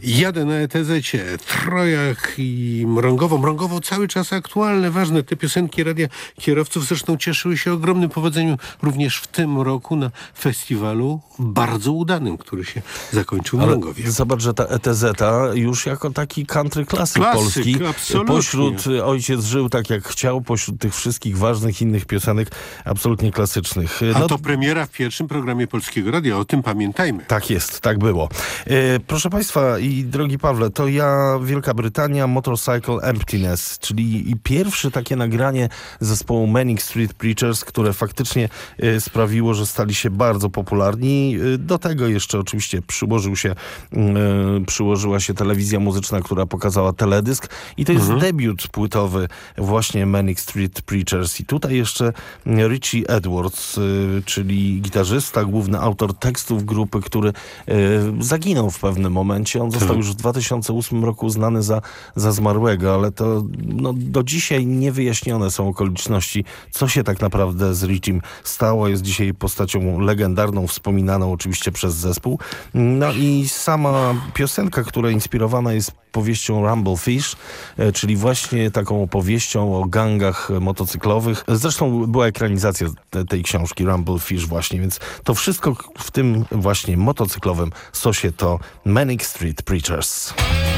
Jadę na ETZ-cie, Trojach i Mrągowo. Mrągowo cały czas aktualne, ważne. Te piosenki radia kierowców zresztą cieszyły się ogromnym powodzeniem również w tym roku na festiwalu bardzo udanym, który się zakończył w Mrągowie. Zobacz, że ta ETZ-a już jako taki country klasyk polski. Absolutnie. Pośród Ojciec żył tak jak chciał, pośród tych wszystkich ważnych innych piosenek absolutnie klasycznych. A to premiera w pierwszym programie Polskiego Radia, o tym pamiętajmy. Tak jest, tak było. Proszę Państwa i drogi Pawle, to ja, Wielka Brytania, Motorcycle Emptiness, czyli pierwsze takie nagranie zespołu Manic Street Preachers, które faktycznie sprawiło, że stali się bardzo popularni. Do tego jeszcze oczywiście przyłożyła się telewizja muzyczna, która pokazała teledysk i to jest debiut płytowy właśnie Manic Street Preachers. I tutaj jeszcze Richie Edwards, czyli gitarzysta, główny autor tekstów grupy, który zaginął w pewnym momencie. On został już w 2008 roku uznany za zmarłego, ale to do dzisiaj niewyjaśnione są okoliczności, co się tak naprawdę z Richiem stało. Jest dzisiaj postacią legendarną, wspominaną oczywiście przez zespół. No i sama piosenka, która inspirowana jest powieścią Rumblefish, czyli właśnie taką opowieścią o gangach motocyklowych. Zresztą była ekranizacja tej książki Rumblefish właśnie, więc to wszystko w tym właśnie motocyklowym sosie to Manic Street Preachers.